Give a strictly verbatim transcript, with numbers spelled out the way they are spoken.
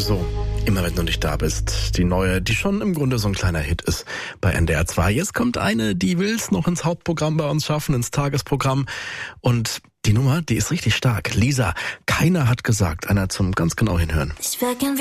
sowieso. Immer wenn du nicht da bist. Die neue, die schon im Grunde so ein kleiner Hit ist bei N D R zwei. Jetzt kommt eine, die will's noch ins Hauptprogramm bei uns schaffen, ins Tagesprogramm. Und die Nummer, die ist richtig stark. Lisa, keiner hat gesagt. Einer zum ganz genau hinhören. Ich wär gern